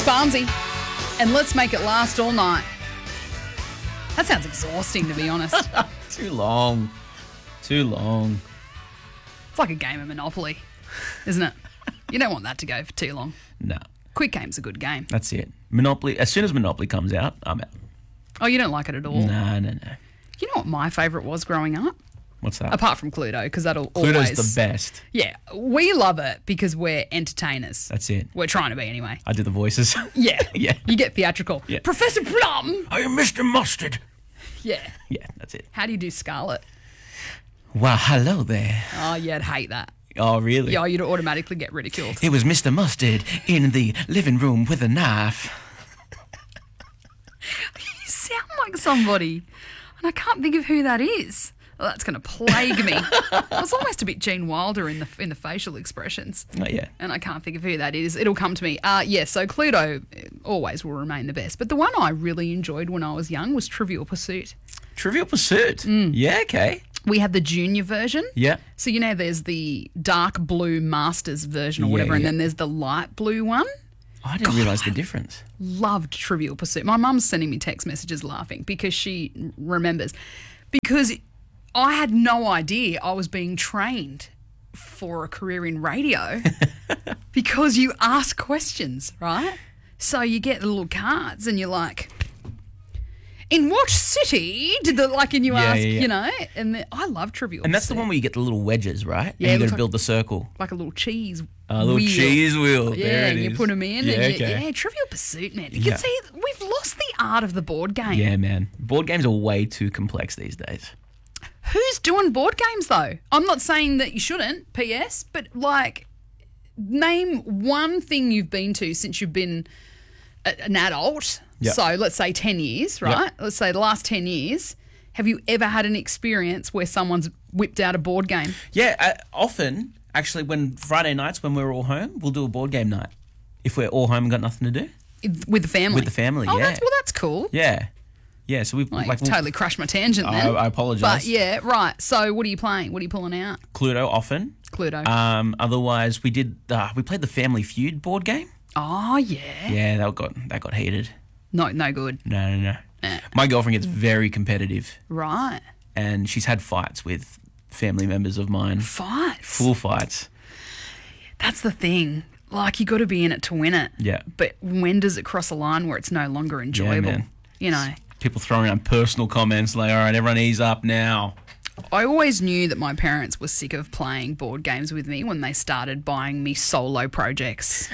Barnesy, and let's make it last all night. That sounds exhausting, to be honest. Too long. It's like a game of Monopoly, isn't it? You don't want that to go for too long. No, Quick game's a good game. that's it. Monopoly. As soon as Monopoly comes out, I'm out. Oh, you don't like it at all? No. You know what my favourite was growing up? What's that? Apart from Cluedo, because that'll Cluedo's always... the best. Yeah, we love it because we're entertainers. That's it. We're trying to be anyway. I do the voices. Yeah. Yeah. You get theatrical. Yeah. Professor Plum! I am Mr. Mustard. Yeah. Yeah, that's it. How do you do Scarlet? Wow, hello there. Oh, yeah, I'd hate that. Oh, really? Yeah, you'd automatically get ridiculed. It was Mr. Mustard in the living room with a knife. You sound like somebody, and I can't think of who that is. Well, that's going to plague me. It's almost a bit Gene Wilder in the facial expressions. Oh, yeah. And I can't think of who that is. It'll come to me. So Cluedo always will remain the best. But the one I really enjoyed when I was young was Trivial Pursuit. Trivial Pursuit. Yeah, okay. We had the junior version. Yeah. So, there's the dark blue Masters version or whatever, and then there's the light blue one. I didn't realise the difference. Loved Trivial Pursuit. My mum's sending me text messages laughing because she remembers. Because I had no idea I was being trained for a career in radio because you ask questions, right? So you get the little cards and you're like, in what city did and you ask, and I love Trivial And that's the Pursuit. one where you get the little wedges, right? Yeah, and you it got to build the circle. Like a little cheese A little wheel. cheese wheel. Yeah, there it and you is. put them in. Yeah, and okay. Trivial Pursuit, man. You Yeah. can see we've lost the art of the board game. Yeah, man. Board games are way too complex these days. Who's doing board games, though? I'm not saying that you shouldn't, P.S., but, name one thing you've been to since you've been an adult. Yep. So, let's say 10 years, right? Yep. Let's say the last 10 years. Have you ever had an experience where someone's whipped out a board game? Yeah, often, actually, when Friday nights when we're all home, we'll do a board game night. If we're all home and got nothing to do. With the family? With the family, oh, yeah. That's cool. Yeah. Yeah, so we've... Well, you've totally crushed my tangent then. I apologise. But, yeah, right. So, what are you playing? What are you pulling out? Cluedo often. Cluedo. Otherwise, we played the Family Feud board game. Oh, yeah. Yeah, that got heated. No good. No. My girlfriend gets very competitive. Right. And she's had fights with family members of mine. Fights? Full fights. That's the thing. You got to be in it to win it. Yeah. But when does it cross a line where it's no longer enjoyable? Yeah, man. People throwing around personal comments like, all right, everyone ease up now. I always knew that my parents were sick of playing board games with me when they started buying me solo projects.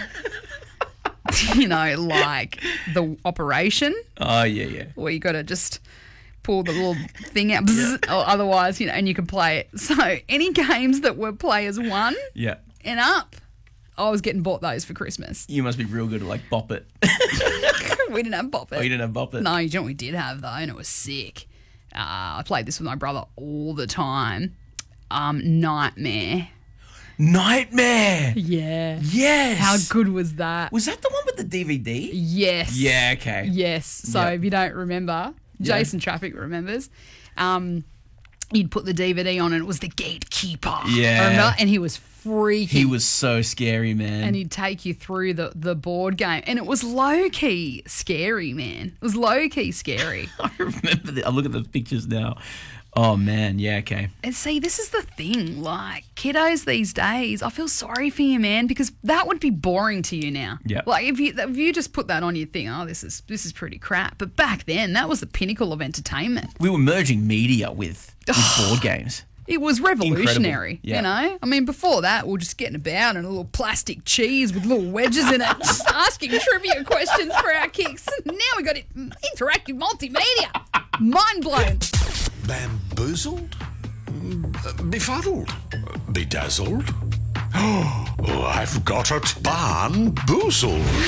Like the Operation. Oh, yeah. Where you got to just pull the little thing out, bzz, or otherwise, and you can play it. So any games that were players 1 Yeah. and up, I was getting bought those for Christmas. You must be real good at, Bop It. We didn't have Bop It. Oh, you didn't have Bop It? No, you know what we did have, though, and it was sick. I played this with my brother all the time. Nightmare. Nightmare! Yeah. Yes! How good was that? Was that the one with the DVD? Yes. Yeah, okay. Yes. So Yep. if you don't remember, Jason Traffic remembers. You'd put the DVD on and it was The Gatekeeper. Yeah. Remember? And he was freaky. He was so scary, man. And he'd take you through the board game. And it was low-key scary, man. It was low-key scary. I remember that. I look at the pictures now. Oh, man. Yeah, okay. And see, this is the thing. Kiddos these days, I feel sorry for you, man, because that would be boring to you now. Yeah. If you just put that on, you'd think, oh, this is pretty crap. But back then, that was the pinnacle of entertainment. We were merging media with board games. It was revolutionary, Incredible. Yeah. Before that, we were just getting about in a little plastic cheese with little wedges in it, just asking trivia questions for our kicks. Now we got it interactive multimedia. Mind blown. Bamboozled? Befuddled? Bedazzled? Oh, I've got it. Barnboozled.